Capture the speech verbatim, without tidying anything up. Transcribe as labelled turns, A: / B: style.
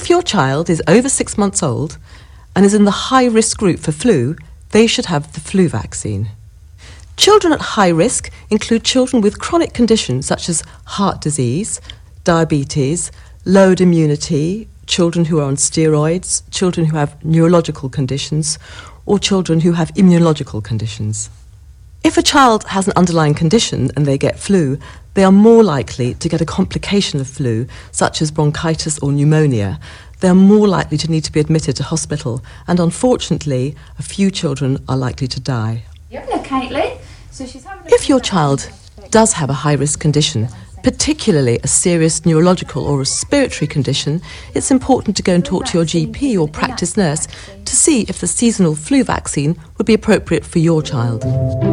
A: If your child is over six months old and is in the high-risk group for flu, they should have the flu vaccine. Children at high risk include children with chronic conditions such as heart disease, diabetes, lowered immunity, children who are on steroids, children who have neurological conditions, or children who have immunological conditions. If a child has an underlying condition and they get flu, they are more likely to get a complication of flu, such as bronchitis or pneumonia. They are more likely to need to be admitted to hospital, and unfortunately, a few children are likely to die.
B: Hello, Caitlin. So she's having
A: If your child does have a high-risk condition, particularly a serious neurological or respiratory condition, it's important to go and talk to your G P or practice nurse to see if the seasonal flu vaccine would be appropriate for your child.